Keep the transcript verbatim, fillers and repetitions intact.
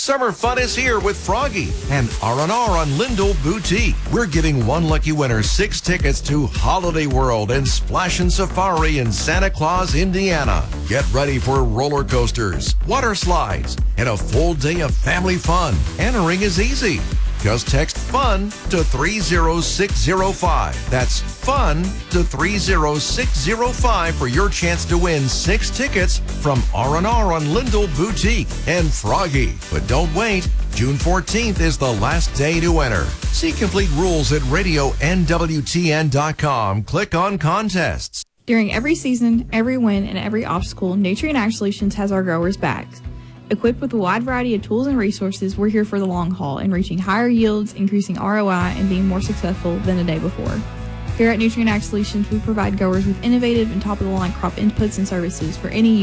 Summer fun is here with Froggy and R and R on Lindell Boutique. We're giving one lucky winner six tickets to Holiday World and Splashin' Safari in Santa Claus, Indiana. Get ready for roller coasters, water slides, and a full day of family fun. Entering is easy. Just text FUN to three zero six zero five. That's FUN to three zero six zero five for your chance to win six tickets from R and R on Lindell Boutique and Froggy. But don't wait. June fourteenth is the last day to enter. See complete rules at radio N W T N dot com. Click on contests. During every season, every win, and every obstacle, Nutrient Ag Solutions has our growers' backs. Equipped with a wide variety of tools and resources, we're here for the long haul in reaching higher yields, increasing R O I, and being more successful than the day before. Here at Nutrient Ag Solutions, we provide growers with innovative and top-of-the-line crop inputs and services for any